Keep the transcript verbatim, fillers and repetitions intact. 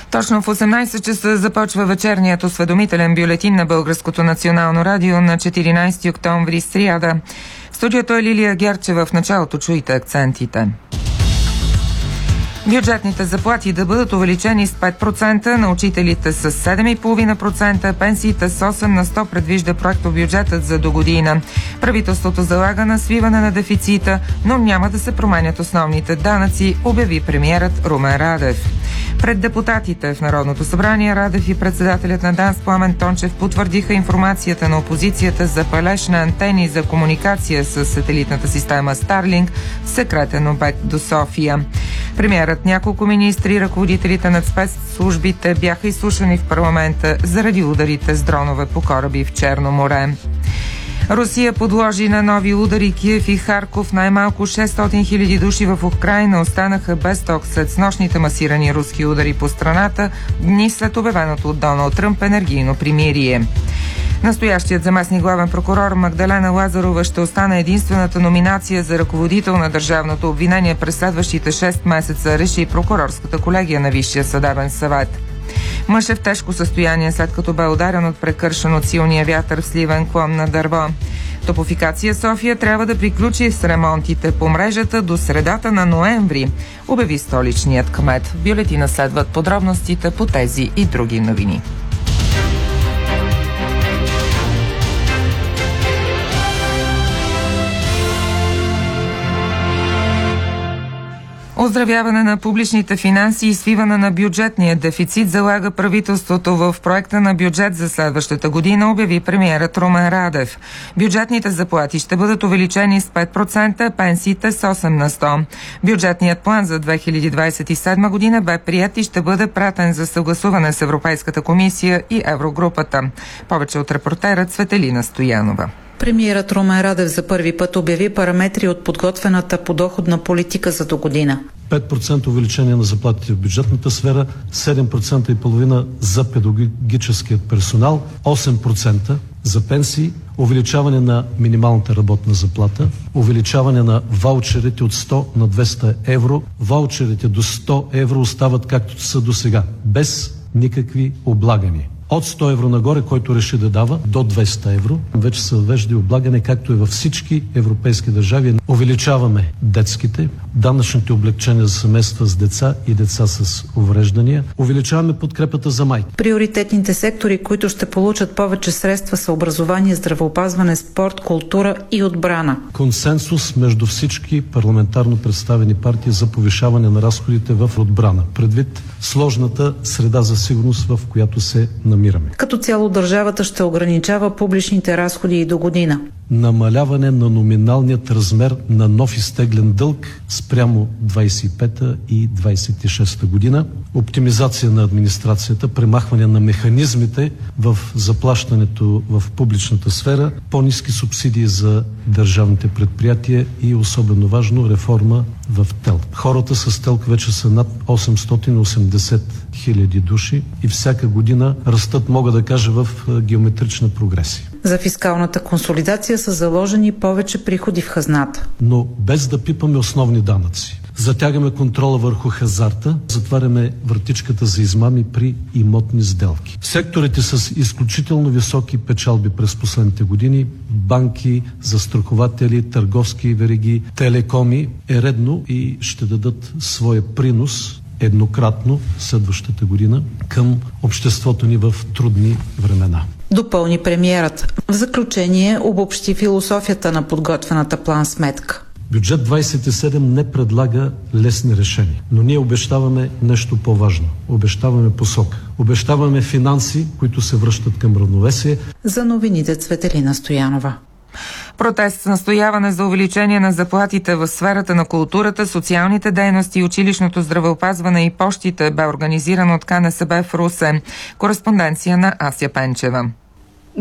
Точно в осемнайсет часа започва вечерният осведомителен бюлетин на Българското национално радио на четиринайсети октомври, сряда. В студиото е Лилия Герчева. В началото чуйте акцентите. Бюджетните заплати да бъдат увеличени с пет процента, на учителите с седем цяло и пет процента, пенсиите с осем на сто предвижда проектобюджетът за догодина. Правителството залага на свиване на дефицита, но няма да се променят основните данъци, обяви премиерът Румен Радев. Пред депутатите в Народното събрание Радев и председателят на ДАНС Пламен Тончев потвърдиха информацията на опозицията за палеж на антени за комуникация с сателитната система Старлинг в секретен обект до София. Премиерът, няколко министри и ръководителите на спецслужбите бяха изслушани в парламента заради ударите с дронове по кораби в Черно море. Русия подложи на нови удари Киев и Харков. Най-малко шестстотин хиляди души в Украйна останаха без ток след снощните масирани руски удари по страната, дни след обявеното от Доналд Тръмп енергийно примирие. Настоящият заместник главен прокурор Магдалена Лазарова ще остане единствената номинация за ръководител на държавното обвинение през следващите шест месеца, реши прокурорската колегия на Висшия съдебен съвет. Мъж е в тежко състояние, след като бе ударен от прекършен от силния вятър в сливен клон на дърво. Топлофикация София трябва да приключи с ремонтите по мрежата до средата на ноември, обяви столичният кмет. В бюлетина следват подробностите по тези и други новини. Оздравяване на публичните финанси и свиване на бюджетния дефицит залага правителството в проекта на бюджет за следващата година, обяви премиерът Румен Радев. Бюджетните заплати ще бъдат увеличени с пет процента, пенсиите с осем на сто. Бюджетният план за две хиляди двадесет и седма година бе приет и ще бъде пратен за съгласуване с Европейската комисия и Еврогрупата. Повече от репортера Цветелина Стоянова. Премиерът Румен Радев за първи път обяви параметри от подготвената подоходна политика за догодина. пет процента увеличение на заплатите в бюджетната сфера, седем процента и половина за педагогическият персонал, осем процента за пенсии, увеличаване на минималната работна заплата, увеличаване на ваучерите от сто на двеста евро. Ваучерите до сто евро остават както са до сега, без никакви облагания. От сто евро нагоре, който реши да дава, до двеста евро. Вече се въвежда и облагане, както е във всички европейски държави. Увеличаваме детските, данъчните облекчения за семейства с деца и деца с увреждания. Увеличаваме подкрепата за майки. Приоритетните сектори, които ще получат повече средства, са образование, здравеопазване, спорт, култура и отбрана. Консенсус между всички парламентарно представени партии за повишаване на разходите в отбрана, предвид сложната среда за сигурност, в която се намираме. Като цяло държавата ще ограничава публичните разходи и до година. Намаляване на номиналният размер на нов изтеглен дълг спрямо двадесет и пета и двадесет и шеста година, оптимизация на администрацията, премахване на механизмите в заплащането в публичната сфера, по-ниски субсидии за държавните предприятия и особено важно реформа в ТЕЛК. Хората с ТЕЛК вече са над осемстотин и осемдесет хиляди души и всяка година растат, мога да кажа, в геометрична прогресия. За фискалната консолидация са заложени повече приходи в хазната. Но без да пипаме основни данъци. Затягаме контрола върху хазарта, затваряме вратичката за измами при имотни сделки. Секторите с изключително високи печалби през последните години, банки, застрахователи, търговски вериги, телекоми, е редно и ще дадат своя принос еднократно следващата година към обществото ни в трудни времена. Допълни премиерът. В заключение обобщи философията на подготвената план-сметка. Бюджет двадесет и седем не предлага лесни решения, но ние обещаваме нещо по-важно. Обещаваме посока. Обещаваме финанси, които се връщат към равновесие. За новините Цветелина Стоянова. Протест с настояване за увеличение на заплатите в сферата на културата, социалните дейности, училищното здравеопазване и пощите бе организиран от КНСБ в Русе. Кореспонденция на Ася Пенчева.